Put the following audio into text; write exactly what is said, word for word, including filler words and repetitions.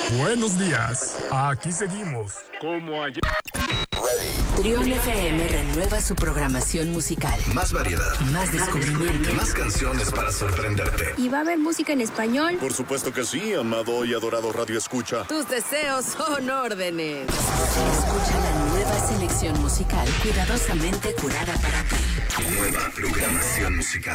Buenos días, aquí seguimos, como ayer. Trión F M renueva su programación musical. Más variedad. Más descubrimiento. Más canciones para sorprenderte. ¿Y va a haber música en español? Por supuesto que sí, amado y adorado Radio Escucha. Tus deseos son órdenes. Escucha la nueva selección musical cuidadosamente curada para ti. Nueva programación musical.